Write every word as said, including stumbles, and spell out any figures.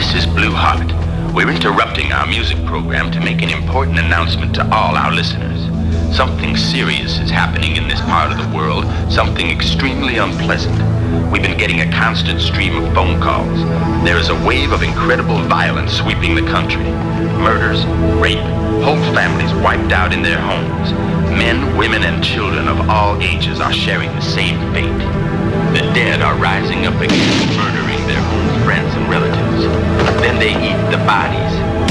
This is Blue Heart. We're interrupting our music program to make an important announcement to all our listeners. Something serious is happening in this part of the world, something extremely unpleasant. We've been getting a constant stream of phone calls. There is a wave of incredible violence sweeping the country. Murders, rape, whole families wiped out in their homes. Men, women, and children of all ages are sharing the same fate. The dead are rising up again, murdering their own friends and relatives. Then they eat the bodies,